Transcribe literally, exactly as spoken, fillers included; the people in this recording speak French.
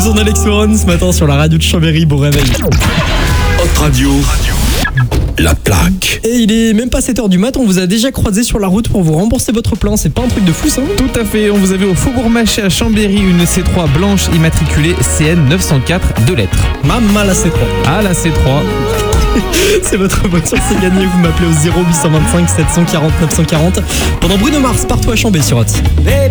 on Alex Warren ce matin sur la radio de Chambéry. Bon réveil. Hot Radio, la plaque. Et il est même pas sept heures du mat, on vous a déjà croisé sur la route pour vous rembourser votre plein. C'est pas un truc de fou ça? Tout à fait, on vous avait au Faubourg Maché à Chambéry une C trois blanche immatriculée C N neuf cent quatre, deux lettres. Maman la C trois. Ah la C trois. C'est votre voiture, c'est gagné. Vous m'appelez au zéro huit cent vingt-cinq sept cent quarante neuf cent quarante. Pendant Bruno Mars, partout à Chambéry sur Hot.